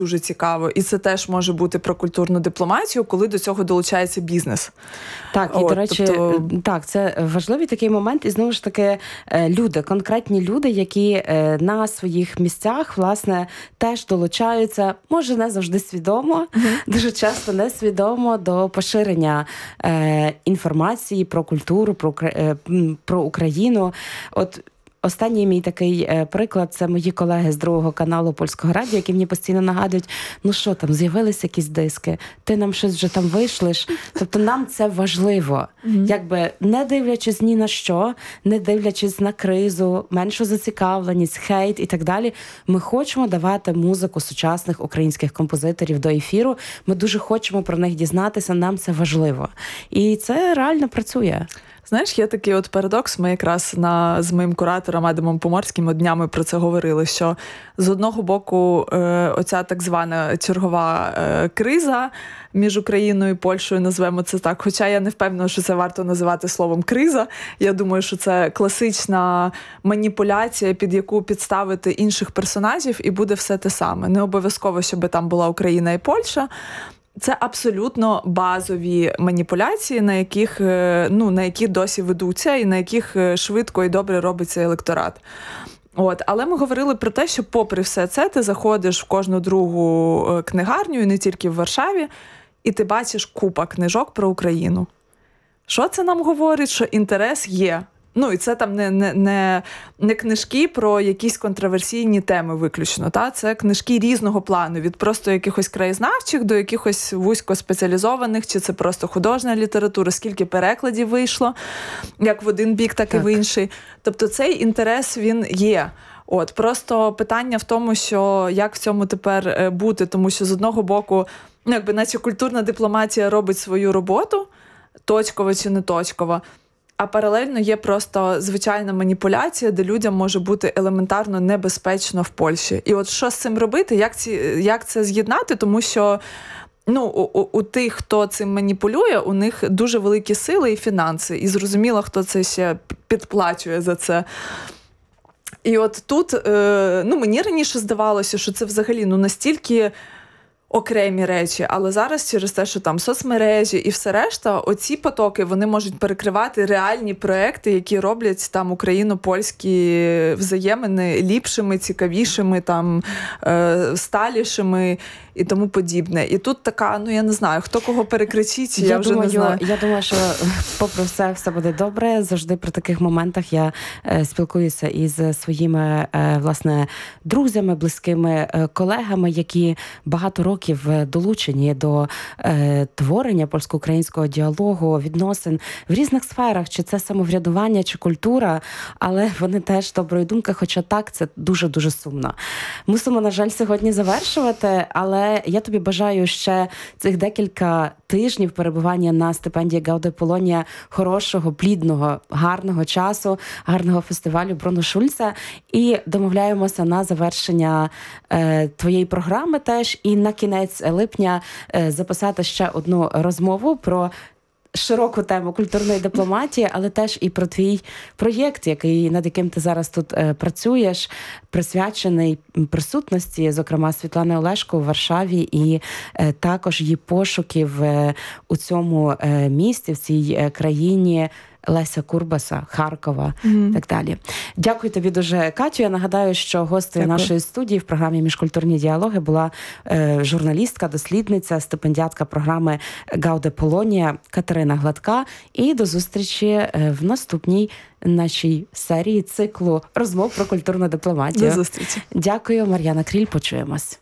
дуже цікаво. І це теж може бути про культурну дипломатію, коли до цього долучається бізнес. Так, і, до речі, так, це важливий такий момент. І, знову ж таки, люди, конкретні люди, які на своїх місцях, власне, теж долучаються, може, не завжди свідомо, дуже часто несвідомо до поширення інформації про культуру, про Україну. От останній мій такий приклад – це мої колеги з Другого каналу Польського радіо, які мені постійно нагадують, ну що там, з'явилися якісь диски, ти нам щось вже там вишлеш. Тобто нам це важливо. Якби не дивлячись ні на що, не дивлячись на кризу, меншу зацікавленість, хейт і так далі, ми хочемо давати музику сучасних українських композиторів до ефіру. Ми дуже хочемо про них дізнатися, нам це важливо. І це реально працює. Знаєш, є такий от парадокс, ми якраз з моїм куратором Адамом Поморським днями про це говорили, що з одного боку оця так звана чергова криза між Україною і Польщею, назвемо це так, хоча я не впевнена, що це варто називати словом криза. Я думаю, що це класична маніпуляція, під яку підставити інших персонажів, і буде все те саме. Не обов'язково, щоб там була Україна і Польща. Це абсолютно базові маніпуляції, на які досі ведуться і на яких швидко і добре робиться електорат. Але ми говорили про те, що попри все це ти заходиш в кожну другу книгарню, і не тільки в Варшаві, і ти бачиш купа книжок про Україну. Що це нам говорить? Що інтерес є. І це там не книжки про якісь контроверсійні теми виключно. Це книжки різного плану, від просто якихось краєзнавчих до якихось вузькоспеціалізованих, чи це просто художня література, скільки перекладів вийшло, як в один бік, так і в інший. Тобто цей інтерес, він є. Просто питання в тому, що як в цьому тепер бути, тому що з одного боку, наче культурна дипломатія робить свою роботу, точково чи не точково, а паралельно є просто звичайна маніпуляція, де людям може бути елементарно небезпечно в Польщі. І що з цим робити, як це з'єднати, тому що у тих, хто цим маніпулює, у них дуже великі сили і фінанси. І зрозуміло, хто це ще підплачує за це. І тут, мені раніше здавалося, що це взагалі настільки окремі речі, але зараз через те, що там соцмережі і все решта, оці потоки, вони можуть перекривати реальні проекти, які роблять там україно-польські взаємини ліпшими, цікавішими, там сталішими і тому подібне. І тут така, я не знаю, хто кого перекричить, я вже не знаю. Я думаю, що попри все буде добре. Завжди при таких моментах я спілкуюся із своїми, власне, друзями, близькими колегами, які багато років долучені до творення польсько-українського діалогу, відносин в різних сферах, чи це самоврядування, чи культура, але вони теж доброї думки, хоча так, це дуже-дуже сумно. Мусимо, на жаль, сьогодні завершувати, але я тобі бажаю ще цих декілька тижнів перебування на стипендії Гауде Полонія хорошого, плідного, гарного часу, гарного фестивалю Бруно Шульца, і домовляємося на завершення твоєї програми теж, і на кінець липня записати ще одну розмову про широку тему культурної дипломатії, але теж і про твій проєкт, над яким ти зараз тут працюєш, присвячений присутності, зокрема, Світлани Олешко у Варшаві, і також її пошуків у цьому місті, в цій країні, Леся Курбаса, Харкова і так далі. Дякую тобі дуже, Катю. Я нагадаю, що гостею нашої студії в програмі «Міжкультурні діалоги» була журналістка, дослідниця, стипендіатка програми Гауде Полонія Катерина Гладка. І до зустрічі в наступній нашій серії циклу розмов про культурну дипломатію. До зустрічі. Дякую, Мар'яна Кріль. Почуємось.